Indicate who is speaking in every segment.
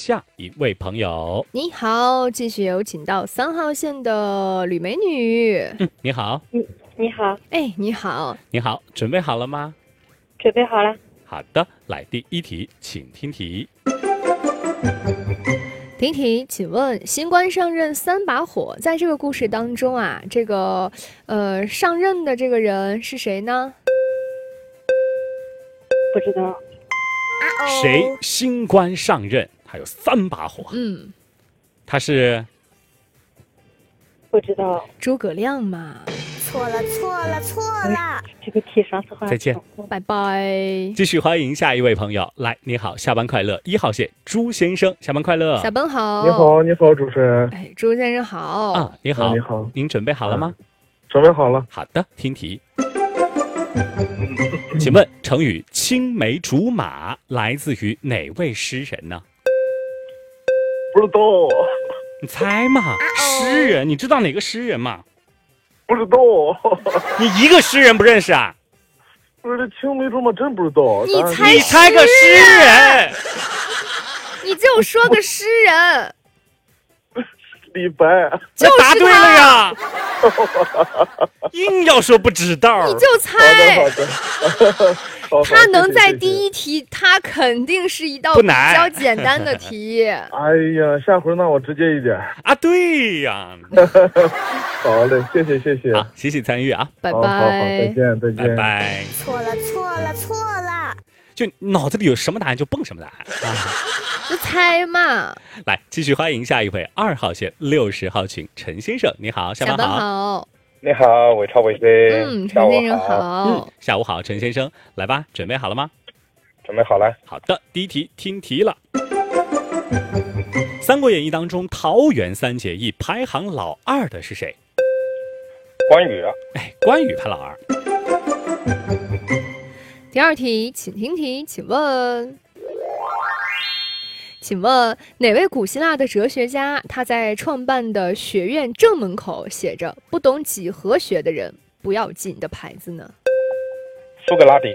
Speaker 1: 下一位朋友。
Speaker 2: 你好，继续有请到3号线的吕美女。
Speaker 1: 你好。
Speaker 3: 你好。
Speaker 2: 哎，你好。
Speaker 1: 你好，准备好了吗？
Speaker 3: 准备好了。
Speaker 1: 好的，来第一题，请听题。
Speaker 2: 第一题，请问新官上任3把火，在这个故事当中啊，这个上任的这个人是谁呢？
Speaker 3: 不知道。
Speaker 1: 谁新官上任还有3把火？他是
Speaker 3: 不知道。
Speaker 2: 诸葛亮嘛。
Speaker 4: 错了。
Speaker 3: 这个题上次话。
Speaker 1: 再见，
Speaker 2: 拜拜。
Speaker 1: 继续欢迎下一位朋友。来，你好，下班快乐，1号线朱先生，下班快乐。
Speaker 2: 下班好。
Speaker 5: 你好，主持人。
Speaker 2: 哎，朱先生好。
Speaker 1: 啊，你好，
Speaker 5: 你好，
Speaker 1: 您准备好了吗？
Speaker 5: 准备好了。
Speaker 1: 好的，听题。请问成语青梅竹马来自于哪位诗人呢？
Speaker 5: 不知道。
Speaker 1: 你猜嘛，诗人，你知道哪个诗人吗？
Speaker 5: 不知道。
Speaker 1: 你一个诗人不认识啊？
Speaker 5: 不是，这青梅竹马真不知道。
Speaker 2: 你
Speaker 1: 猜个诗人，
Speaker 2: 你就说个诗人。
Speaker 5: 李白。
Speaker 1: 就答对了呀。硬要说不知道，
Speaker 2: 你就猜。
Speaker 5: 好的。
Speaker 2: 他能在第一题，他肯定是一道比较简单的题。
Speaker 5: 哎呀，下回那我直接一点
Speaker 1: 啊！对呀。
Speaker 5: 好嘞，谢谢。
Speaker 1: 好，谢谢参与啊！
Speaker 2: 拜拜。
Speaker 5: 好，再见。
Speaker 1: 拜拜。
Speaker 4: 错了。
Speaker 1: 就脑子里有什么答案就蹦什么答案啊！
Speaker 2: 就猜嘛。
Speaker 1: 来，继续欢迎下一位2号线60号群陈先生，你好，下班好。
Speaker 6: 你好，伟超伟飞。
Speaker 2: 陈先生好。
Speaker 1: 下午好，陈先生，来吧，准备好了吗？
Speaker 6: 准备好了。
Speaker 1: 好的，第一题听题了。《三国演义》当中，桃园三结义排行老2的是谁？
Speaker 6: 关羽啊。
Speaker 1: 哎，关羽排老2。
Speaker 2: 第二题，请听题，请问哪位古希腊的哲学家，他在创办的学院正门口写着“不懂几何学的人不要进”的牌子呢？
Speaker 6: 苏格拉底。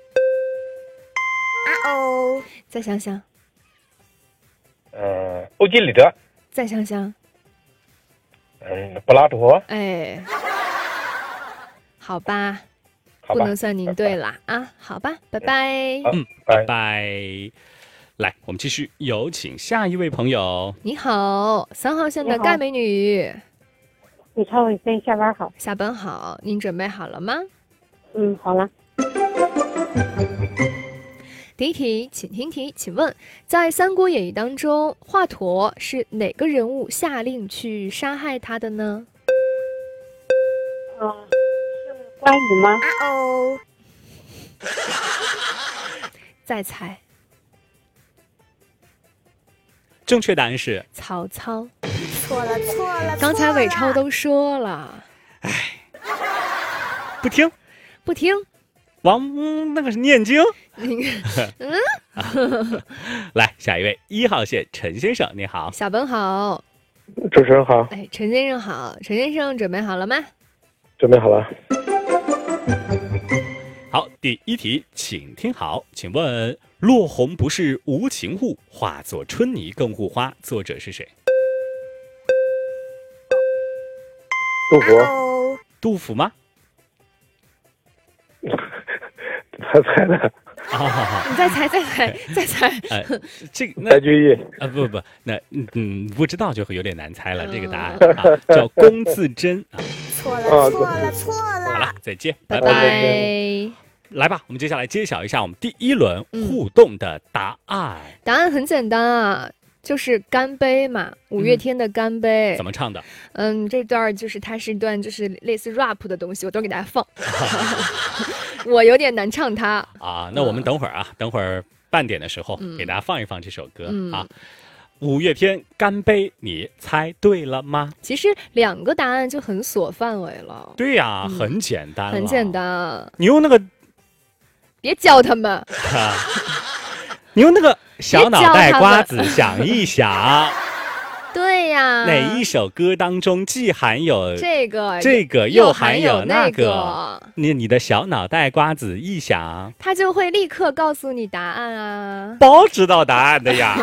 Speaker 2: 再想想。
Speaker 6: 欧几里得。
Speaker 2: 再想想。
Speaker 6: 柏拉图。
Speaker 2: 哎，好吧，不能算您对了啊，好吧，拜拜。
Speaker 1: 拜拜。来，我们继续有请下一位朋友。
Speaker 2: 你好，3号线的盖美女。
Speaker 3: 伟超伟飞，下班好。
Speaker 2: 下班好，您准备好了吗？
Speaker 3: 好了。
Speaker 2: 第一题，请听题，请问在《三国演义》当中，华佗是哪个人物下令去杀害他的呢？
Speaker 3: 是关羽吗？
Speaker 2: 再猜。
Speaker 1: 正确答案是
Speaker 2: 曹操。
Speaker 4: 错了。
Speaker 2: 刚才伟超都说了。
Speaker 1: 哎，不听。那个是念经。来，下一位1号线陈先生，你好。
Speaker 2: 下班好。
Speaker 5: 主持人好。
Speaker 2: 哎，陈先生好。陈先生准备好了吗？
Speaker 5: 准备好了。
Speaker 1: 好，第一题，请听好，请问落红不是无情物，化作春泥更护花，作者是谁？
Speaker 5: 杜甫。
Speaker 1: 杜甫吗？
Speaker 5: 他猜的。
Speaker 2: 你再猜。
Speaker 1: 这个
Speaker 5: 白居易
Speaker 1: 啊，不，那不知道就会有点难猜了。这个答案叫龚自珍啊。
Speaker 4: 错了。
Speaker 1: 好了，再见，
Speaker 2: 拜拜。
Speaker 1: 来吧，我们接下来揭晓一下我们第一轮互动的答案。
Speaker 2: 答案很简单啊，就是干杯嘛，五月天的干杯。
Speaker 1: 怎么唱的？
Speaker 2: 这段就是它是一段就是类似 rap 的东西，我都给大家放。我有点难唱它
Speaker 1: 啊。那我们等会儿半点的时候给大家放一放这首歌啊。五月天干杯，你猜对了吗？
Speaker 2: 其实2个答案就很锁范围了。
Speaker 1: 对呀，很简单，
Speaker 2: 很简单。
Speaker 1: 你用那个，
Speaker 2: 别教他们。
Speaker 1: 你用那个小脑袋瓜子想一想。
Speaker 2: 对呀，
Speaker 1: 哪一首歌当中既含有
Speaker 2: 这个
Speaker 1: 又含有那
Speaker 2: 个？
Speaker 1: 你的小脑袋瓜子一想，
Speaker 2: 他就会立刻告诉你答案啊。
Speaker 1: 包知道答案的呀。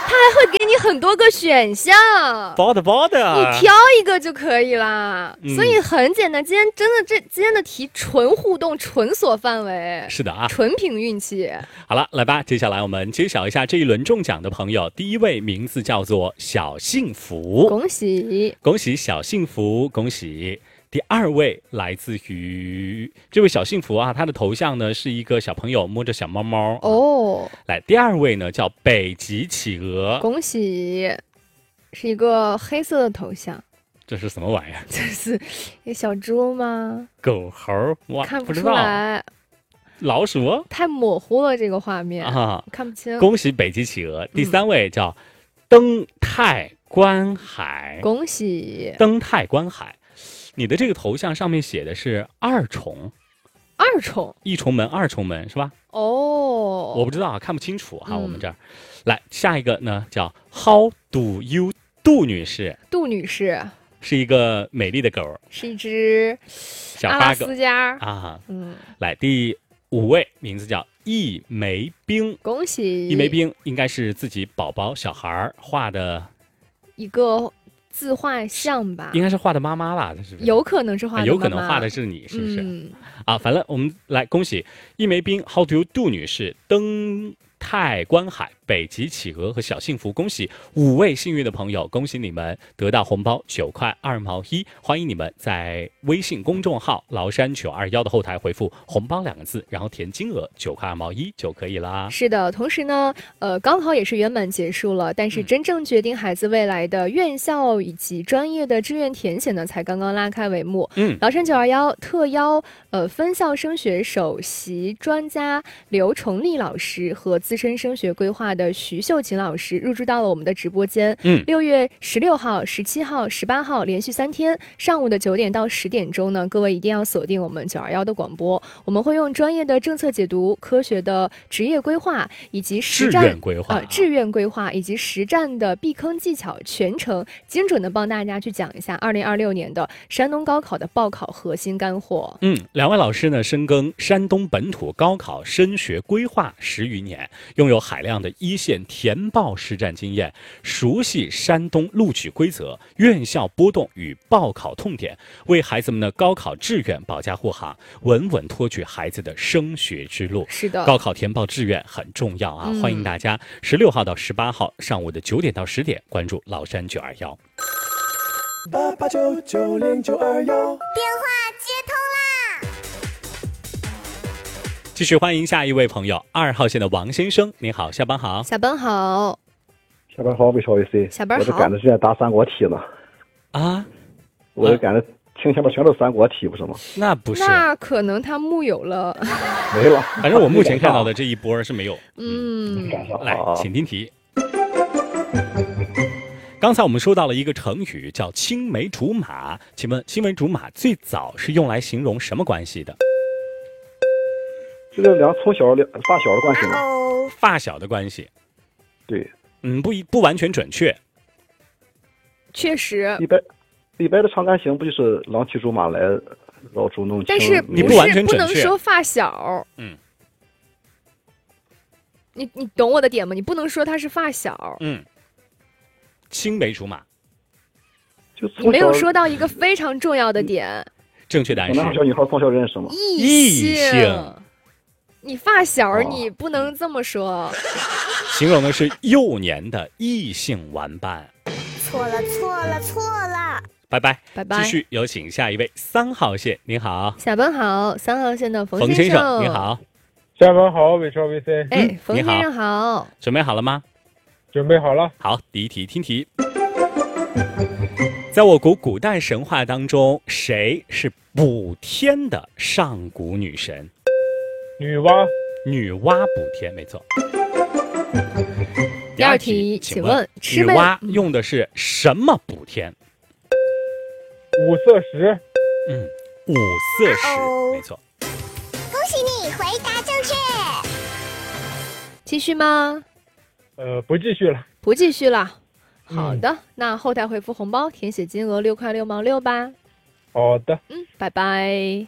Speaker 2: 他还会给你很多个选项，
Speaker 1: 包的，
Speaker 2: 你挑一个就可以啦。所以很简单，今天的题纯互动，纯锁范围。
Speaker 1: 是的啊，
Speaker 2: 纯凭运气。
Speaker 1: 好了，来吧，接下来我们揭晓一下这一轮中奖的朋友。第一位名字叫做小幸福，
Speaker 2: 恭喜
Speaker 1: 小幸福，恭喜。第二位来自于这位小幸福啊，他的头像呢是一个小朋友摸着小猫猫
Speaker 2: 哦。
Speaker 1: 来，第二位呢叫北极企鹅，
Speaker 2: 恭喜，是一个黑色的头像。
Speaker 1: 这是什么玩意儿？
Speaker 2: 这是一小猪吗？
Speaker 1: 狗猴？哇，
Speaker 2: 看不
Speaker 1: 知道。
Speaker 2: 出来。
Speaker 1: 老鼠？
Speaker 2: 太模糊了，这个画面
Speaker 1: 啊，
Speaker 2: 看不清。
Speaker 1: 恭喜北极企鹅。第三位叫登泰观海，
Speaker 2: 恭喜
Speaker 1: 登泰观海。你的这个头像上面写的是二重，一重门，二重门是吧？
Speaker 2: 哦，
Speaker 1: 我不知道啊，看不清楚哈。我们这儿，来下一个呢，叫 How do you 杜女士？
Speaker 2: 杜女士
Speaker 1: 是一个美丽的狗，
Speaker 2: 是一只
Speaker 1: 小
Speaker 2: 阿拉
Speaker 1: 花狗
Speaker 2: 斯加
Speaker 1: 啊。来第五位，名字叫一枚冰，
Speaker 2: 恭喜
Speaker 1: 一枚冰，应该是自己宝宝小孩画的
Speaker 2: 一个自画像吧，
Speaker 1: 应该是画的妈妈吧，是不是？
Speaker 2: 有可能是画的妈妈，
Speaker 1: 有可能画的是你，是不是？啊，反正我们来恭喜一枚冰 How do you 杜女士、登泰观海、北极企鹅和小幸福，恭喜5位幸运的朋友，恭喜你们得到红包9块2毛1，欢迎你们在微信公众号崂山921的后台回复红包2个字，然后填金额9块2毛1就可以啦。
Speaker 2: 是的，同时呢，高考也是圆满结束了，但是真正决定孩子未来的院校以及专业的志愿填写呢，才刚刚拉开帷幕。崂山921特邀分校升学首席专家刘崇丽老师和资深升学规划的徐秀琴老师入驻到了我们的直播间。6月16号、17号、18号连续3天，上午的9点到10点钟呢，各位一定要锁定我们921的广播，我们会用专业的政策解读、科学的职业规划以及实战志愿规划以及实战的避坑技巧，全程精准的帮大家去讲一下2026年的山东高考的报考核心干货。
Speaker 1: 2位老师呢深耕山东本土高考升学规划10余年，拥有海量的一线填报实战经验，熟悉山东录取规则、院校波动与报考痛点，为孩子们的高考志愿保驾护航，稳稳托举孩子的升学之路。
Speaker 2: 是的，
Speaker 1: 高考填报志愿很重要啊！欢迎大家16号到18号上午的9点到10点关注崂山921。
Speaker 7: 88990921，
Speaker 4: 电话接通啦！
Speaker 1: 继续欢迎下一位朋友，2号线的王先生，您好，下班好。
Speaker 2: 下班好。
Speaker 5: 下班好，魏小 VC。
Speaker 2: 下班好。
Speaker 5: 我这赶着现在答三国题呢。
Speaker 1: 啊？
Speaker 5: 我这赶着听前面全都三国题，不是吗？
Speaker 1: 那不是。
Speaker 2: 那可能他木有了。
Speaker 5: 没了。
Speaker 1: 反正我目前看到的这一波是没有。来，请听题。刚才我们说到了一个成语叫青梅竹马，请问青梅竹马最早是用来形容什么关系的？
Speaker 5: 这两从小发小的关系吗？
Speaker 1: 发小的关系。
Speaker 5: 对。
Speaker 1: 不完全准确。
Speaker 2: 确实。
Speaker 5: 李白的《长干行》不就是郎骑竹马来，绕竹弄清？
Speaker 2: 但是
Speaker 1: 你不完全准确，
Speaker 2: 不能说发小。你懂我的点吗？你不能说他是发小。
Speaker 1: 青梅竹马，
Speaker 2: 你没有说到一个非常重要的点。
Speaker 1: 正确答案是
Speaker 5: 小女孩从小认识吗？
Speaker 1: 异性。
Speaker 2: 你发小，你不能这么说。
Speaker 1: 形容的是幼年的异性玩伴。
Speaker 4: 错了，
Speaker 1: 拜拜。
Speaker 2: 继
Speaker 1: 续有请下一位3号线，您好。
Speaker 2: 下班好，3号线的冯
Speaker 1: 先生，您好。
Speaker 6: 下班好，伟超 VC。
Speaker 2: 冯先生好。
Speaker 1: 准备好了吗？
Speaker 6: 准备好了。
Speaker 1: 好，第一题听题。在我国古代神话当中，谁是补天的上古女神？
Speaker 6: 女娲
Speaker 1: 补天，没错。
Speaker 2: 第二题，请问
Speaker 1: 女娲用的是什么补天？
Speaker 6: 五色石。
Speaker 1: 五色石，没错。
Speaker 4: 恭喜你回答正确。
Speaker 2: 继续吗？
Speaker 6: 不继续了。
Speaker 2: 不继续了。好的，那后台回复红包，填写金额6块6毛6吧。
Speaker 6: 好的。
Speaker 2: 拜拜。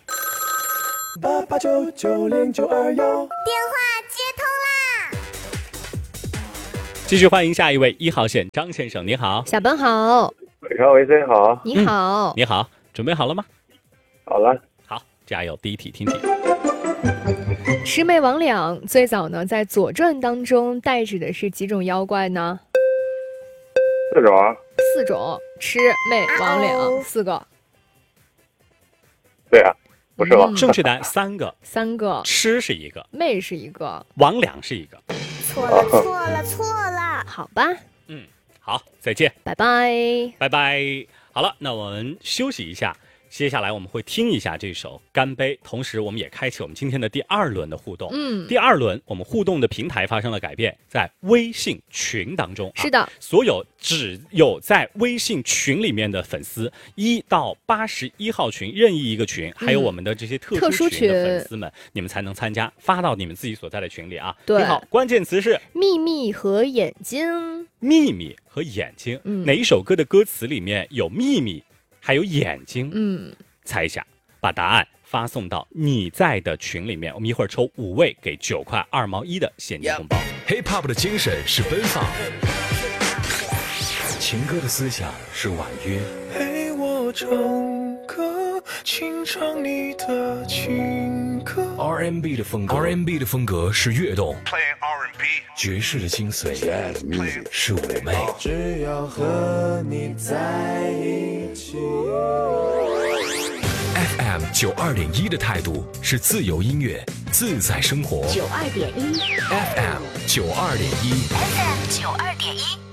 Speaker 7: 88990921，
Speaker 4: 电话接通啦！
Speaker 1: 继续欢迎下一位1号线张先生，你好。
Speaker 2: 下班好。
Speaker 7: 伟超维 C 好。
Speaker 2: 你好。
Speaker 1: 你好，准备好了吗？
Speaker 7: 好了。
Speaker 1: 好，加油。第一题听题。
Speaker 2: 魑魅魍魉最早呢在《左传》当中代指的是几种妖怪呢
Speaker 7: ？4种。
Speaker 2: 4种，魑魅魍魉4个。
Speaker 7: 对啊，不是吧？
Speaker 1: 正确答案3个。
Speaker 2: 3个。
Speaker 1: 魑是1个，
Speaker 2: 魅是1个，
Speaker 1: 魍魉是1个。
Speaker 4: 错了，错了，错了。
Speaker 2: 好吧。
Speaker 1: 好，再见。
Speaker 2: 拜拜。
Speaker 1: 拜拜。好了，那我们休息一下。接下来我们会听一下这首《干杯》，同时我们也开启我们今天的第2轮的互动。第2轮我们互动的平台发生了改变，在微信群当中。
Speaker 2: 是的，
Speaker 1: 所有只有在微信群里面的粉丝，1到81号群任意一个群，还有我们的这些特殊群的粉丝们，你们才能参加，发到你们自己所在的群里啊。
Speaker 2: 对，
Speaker 1: 好，关键词是
Speaker 2: 秘密和眼睛。
Speaker 1: 秘密和眼睛，哪一首歌的歌词里面有秘密？还有眼睛，猜一下，把答案发送到你在的群里面，我们一会儿抽5位给9块2毛1的现金红包。
Speaker 8: Hip Hop 的精神是奔放，情歌的思想是婉约。
Speaker 9: 陪我唱歌，清唱你的情歌。
Speaker 8: R&B 的风格是跃动，爵士的精髓是妩媚。
Speaker 9: 只要和你在一起。
Speaker 8: FM 92.1的态度是自由音乐，自在生活。
Speaker 4: 92.1
Speaker 8: FM 92.1
Speaker 4: FM 92.1